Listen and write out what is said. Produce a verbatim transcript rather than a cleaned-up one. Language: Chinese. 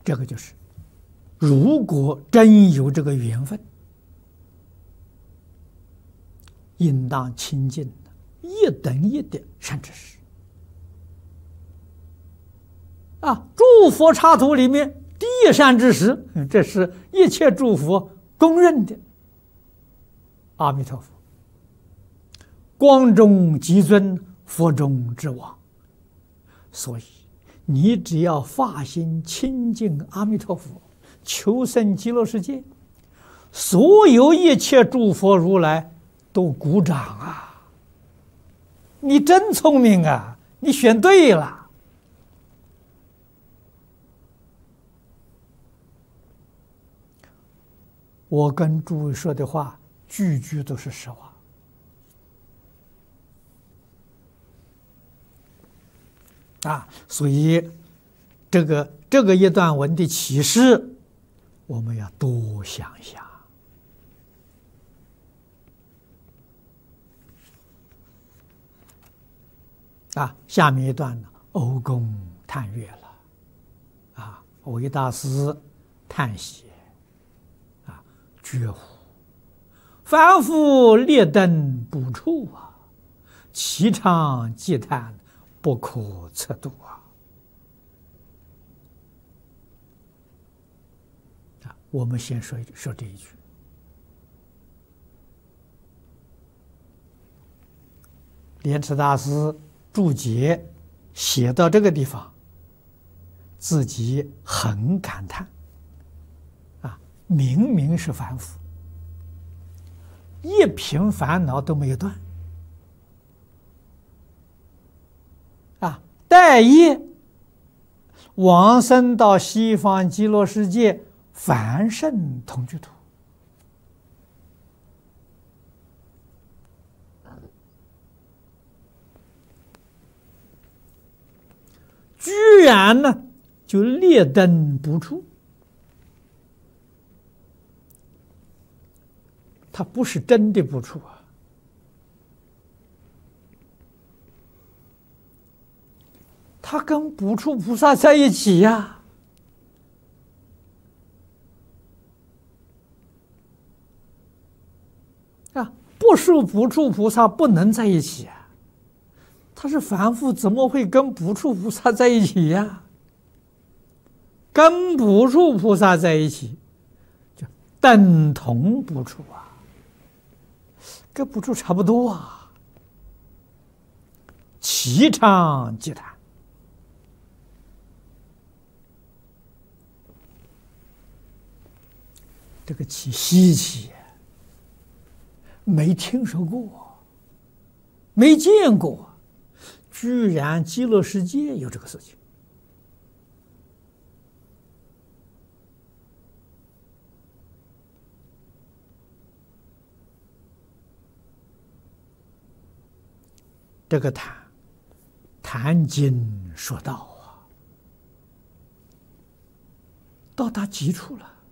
这个就是，如果真有这个缘分，应当亲近一等一的善知识。啊，诸佛刹土里面第一善知识，这是一切诸佛公认的阿弥陀佛，光中极尊，佛中之王。所以你只要发心亲近阿弥陀佛，求生极乐世界，所有一切诸佛如来都鼓掌啊！你真聪明啊，你选对了。我跟诸位说的话，句句都是实话。啊，所以这个这个一段文的启示，我们要多想想。啊，下面一段呢，讴供叹月了。啊，韦大师叹息。觉乎！凡夫劣等不处啊，其长嗟叹，不可测度啊！啊，我们先说说这一句。莲池大师注解写到这个地方，自己很感叹。明明是凡夫，一品烦恼都没有断啊！待业往生到西方极乐世界凡圣同居土，居然呢就劣等不处。他不是真的不处啊，他跟不处菩萨在一起呀、啊，啊，不是不处菩萨不能在一起啊，他是凡夫，怎么会跟不处菩萨在一起呀、跟不处菩萨在一起，就等同不处啊。跟不处差不多啊，其长嗟叹。这个奇稀奇，没听说过，没见过，居然极乐世界有这个事情。这个谈谈经说道啊，到达极处了。